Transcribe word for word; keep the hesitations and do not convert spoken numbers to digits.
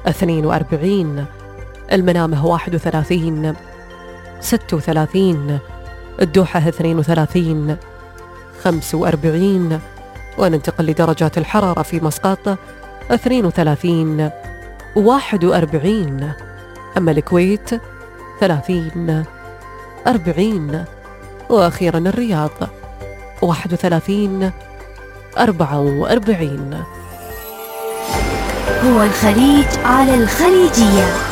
اثنين وأربعين. المنامة واحد وثلاثين. ست وثلاثين. الدوحة اثنين وثلاثين. خمس وأربعين. وننتقل لدرجات الحرارة في مسقط اثنين وثلاثين. واحد وأربعين. أما الكويت ثلاثين. أربعين. وأخيرا الرياض واحد وثلاثين. أربعة وأربعين. هو الخليج على الخليجية.